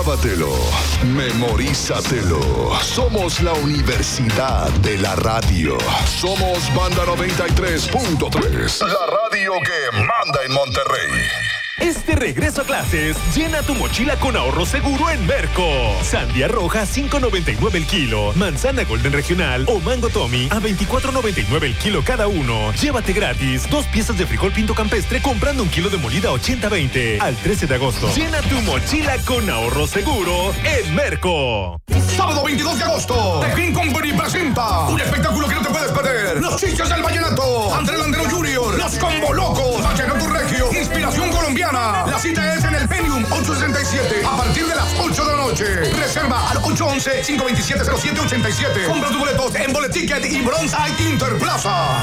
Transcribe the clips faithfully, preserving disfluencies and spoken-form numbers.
Grábatelo, memorízatelo. Somos la Universidad de la Radio. Somos Banda noventa y tres punto tres. La radio que manda en Monterrey. Este regreso a clases, llena tu mochila con ahorro seguro en Merco. Sandía roja, cinco noventa y nueve el kilo. Manzana Golden Regional o Mango Tommy a veinticuatro noventa y nueve el kilo cada uno. Llévate gratis dos piezas de frijol pinto campestre comprando un kilo de molida ochenta veinte. Al trece de agosto. Llena tu mochila con ahorro seguro en Merco. Sábado veintidós de agosto, The Green Company presenta un espectáculo que no te puedes perder. Los Chichos del Vallenato, André Landero junior, Los Combo Locos, Vallenato Regio, Inspiración Colombiana. La cita es en el Penium ocho sesenta y siete a partir de las ocho de la noche. Reserva al ocho once, cinco veintisiete, cero siete ochenta y siete. Compra tus boletos en Boleticket y Bronzite Interplaza.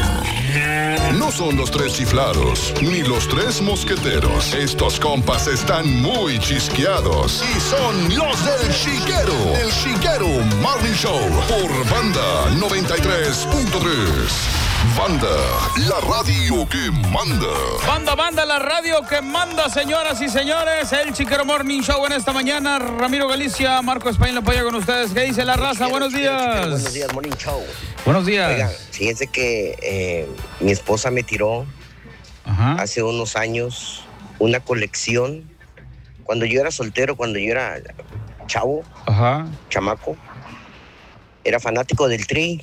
No son los tres chiflados, ni los tres mosqueteros. Estos compas están muy chisqueados y son los del Chiquero. El Chiquero Morning Show por Banda noventa y tres punto tres. Banda, la radio que manda. Banda, banda, la radio que manda, señoras y señores. El Chiquero Morning Show en esta mañana. Ramiro Galicia, Marco España lo apoya con ustedes. ¿Qué dice la raza? Buenos días. Buenos días, Morning Show. Buenos días. Oigan, fíjense que eh, mi esposa me tiró Ajá. hace unos años una colección. Cuando yo era soltero, cuando yo era chavo, Ajá. chamaco, era fanático del Tri.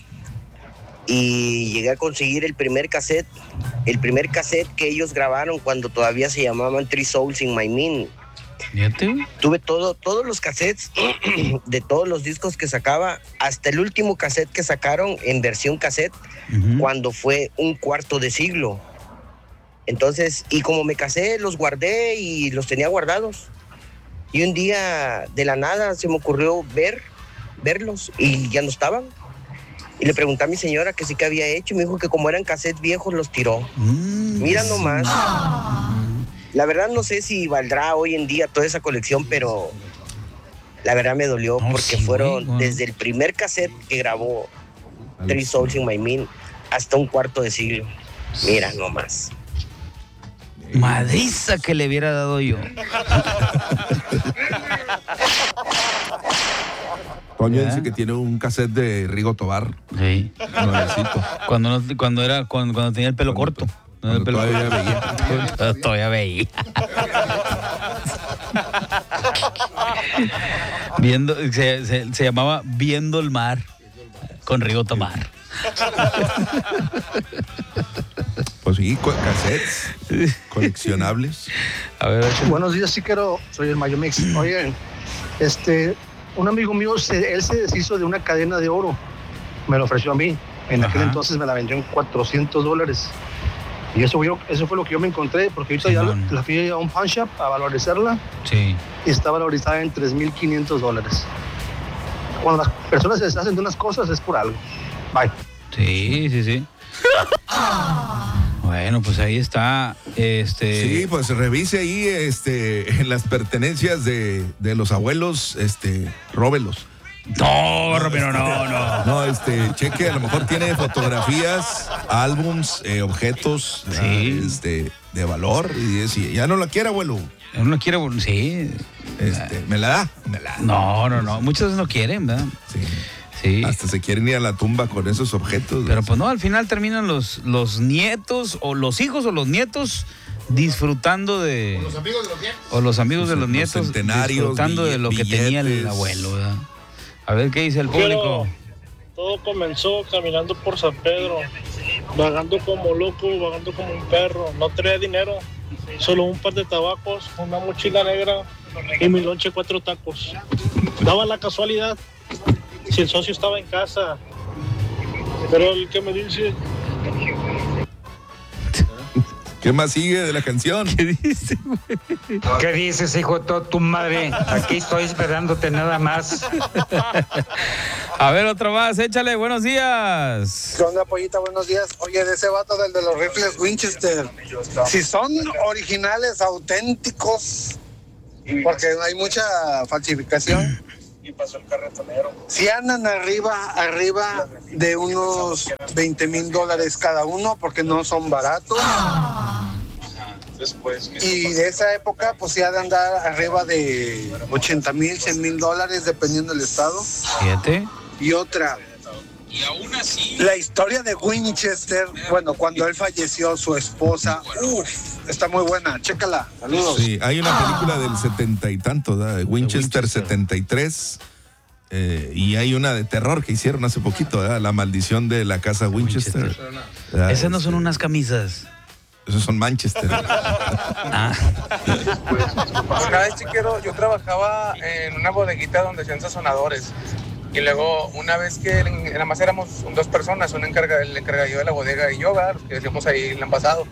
Y llegué a conseguir el primer cassette, el primer cassette que ellos grabaron cuando todavía se llamaban Three Souls in My Mind. Tuve todo, todos los cassettes de todos los discos que sacaba, hasta el último cassette que sacaron en versión cassette, uh-huh. cuando fue un cuarto de siglo. Entonces, y como me casé, los guardé y los tenía guardados. Y un día, de la nada, se me ocurrió ver, verlos y ya no estaban. Y le pregunté a mi señora que sí que había hecho y me dijo que como eran cassettes viejos los tiró. Mm, Mira nomás. Mm. La verdad no sé si valdrá hoy en día toda esa colección, pero la verdad me dolió no, porque sí, fueron bueno. desde el primer cassette que grabó Three Souls in My Mind hasta un cuarto de siglo. Mira nomás. Madriza que le hubiera dado yo. Toño dice que tiene un cassette de Rigo Tobar. Sí. Nuevecito. Cuando, no, cuando, era, cuando, cuando tenía el pelo cuando, corto. Cuando el pelo todavía corto. veía. Todavía veía. Viendo, se, se, se llamaba Viendo el Mar con Rigo Tobar. Pues sí, cassettes coleccionables. A ver, buenos días, Chiquero. Soy el Mayo Mix. Oigan, este... un amigo mío, se, él se deshizo de una cadena de oro. Me lo ofreció a mí. En Ajá. aquel entonces me la vendió en cuatrocientos dólares. Y eso, yo, eso fue lo que yo me encontré, porque ahorita sí, ya la, la fui a un pawn shop a valorizarla. Sí. Y está valorizada en tres mil quinientos dólares. Cuando las personas se deshacen de unas cosas es por algo. Bye. Sí, sí, sí. Bueno, pues ahí está. Este... Sí, pues revise ahí este, en las pertenencias de, de los abuelos, este, róbelos. No, Romero, no, no. No, este, cheque, a lo mejor tiene fotografías, álbums, eh, objetos sí. ya, este, de valor. Y si ya no la quiere, abuelo. Ya no la quiere, abuelo, sí. Este, ¿Me la da? Me la da. No, no, no. Muchas veces no quieren, ¿verdad? Sí. Sí. Hasta se quieren ir a la tumba con esos objetos. Pero pues no, al final terminan los, los nietos o los hijos o los nietos disfrutando de... O los amigos de los nietos. O los amigos de los, los nietos centenarios, disfrutando bill- de lo billetes. que tenía el abuelo, ¿verdad? A ver qué dice el público. Pero todo comenzó caminando por San Pedro, vagando como loco, vagando como un perro. No traía dinero, solo un par de tabacos, una mochila negra y mi lonche cuatro tacos. Daba la casualidad si el socio estaba en casa, pero el que me dice... ¿Qué más sigue de la canción? ¿Qué dice, güey? ¿Qué dices, hijo de toda tu madre? Aquí estoy esperándote nada más. A ver, otro más, échale, buenos días. ¿Qué onda, Pollita? Buenos días. Oye, de ese vato del de los rifles Winchester, si son originales, auténticos, porque hay mucha falsificación. Y pasó el carretonero. Si andan arriba, arriba de unos veinte mil dólares cada uno, porque no son baratos. Y de esa época, pues ya de andar arriba de ochenta mil, cien mil dólares, dependiendo del estado. Siete. Y otra. La historia de Winchester, bueno, cuando él falleció, su esposa, uff, está muy buena, chécala, saludos. Sí, hay una película del setenta y tanto, ¿verdad? De Winchester, Winchester. setenta y tres, eh, y hay una de terror que hicieron hace poquito, ¿verdad? La maldición de la casa Winchester. Winchester. Esas no son unas camisas. Esos son Manchester. Ah. Una vez, chiquero, yo trabajaba en una bodeguita donde hacían sazonadores. Y luego, una vez que nada más éramos dos personas, un encarga, el encargado de la bodega y yo, ¿verdad? Los que decíamos ahí el envasado.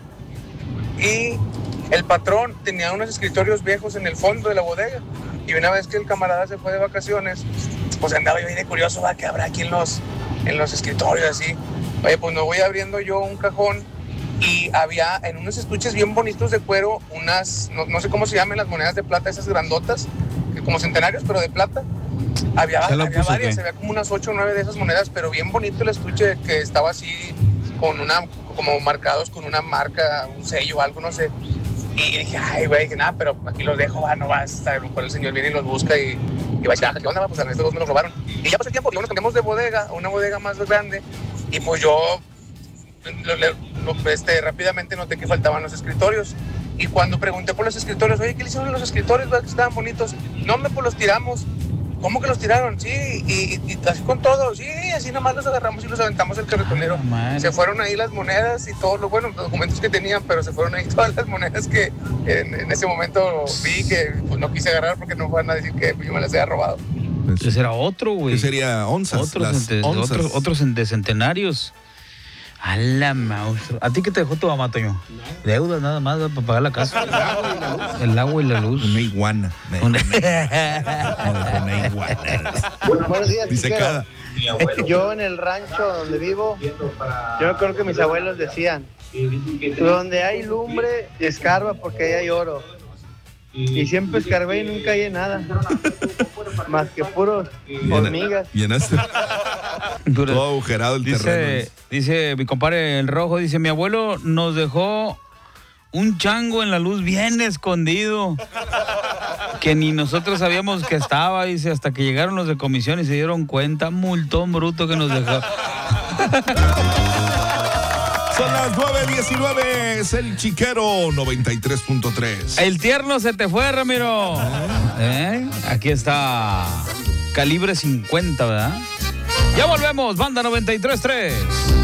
Y el patrón tenía unos escritorios viejos en el fondo de la bodega. Y una vez que el camarada se fue de vacaciones, pues andaba yo ahí de curioso, ¿va? ¿Qué habrá aquí en los, en los escritorios así? Oye, pues me voy abriendo yo un cajón y había en unos estuches bien bonitos de cuero unas, no, no sé cómo se llaman las monedas de plata, esas grandotas, como centenarios, pero de plata. Había, había varias, que? había como unas ocho o nueve de esas monedas, pero bien bonito el estuche que estaba así, con una, como marcados con una marca, un sello o algo, no sé. Y dije, ay, güey, dije, nada, pero aquí los dejo, va, no basta. A lo mejor el señor viene y los busca y, y va a decir, ¿qué onda? Pues a estos dos me los robaron. Y ya pasó el tiempo, y nos cambiamos de bodega a una bodega más grande, y pues yo lo, lo, este, rápidamente noté que faltaban los escritorios. Y cuando pregunté por los escritorios, oye, ¿qué le hicieron los escritorios? ¿Verdad que estaban bonitos? No, me pues los tiramos. ¿Cómo que los tiraron? Sí, y, y, y así con todo, sí, así nomás los agarramos y los aventamos el carretonero. Oh, se fueron ahí las monedas y todos los, bueno, los documentos que tenían, pero se fueron ahí todas las monedas que en, en ese momento vi que pues, no quise agarrar porque no van a decir que yo me las había robado. Ese era otro, güey. ¿Qué sería? Onzas. Otros, las ente, onzas. Otros, otros de centenarios. A la maustra. ¿A ti qué te dejó tu mamá, Toño? Deudas nada más para pagar la casa. El agua y la luz. El agua y la luz. Una iguana. Una, una iguana. Buenos días, Disecada. Yo en el rancho donde vivo, yo me acuerdo que mis abuelos decían, donde hay lumbre, escarba porque ahí hay oro. Y siempre escarbé y nunca hay nada. Más que puros hormigas. Llenaste todo agujerado el dice, terreno. Dice mi compadre el rojo, dice, mi abuelo nos dejó un chango en la luz bien escondido, que ni nosotros sabíamos que estaba, dice, hasta que llegaron los de comisión y se dieron cuenta, multón bruto que nos dejó. Son las nueve diecinueve, es el Chiquero noventa y tres punto tres. El tierno se te fue, Ramiro. ¿Eh? Aquí está Calibre cincuenta, ¿verdad? Ya volvemos, Banda noventa y tres punto tres.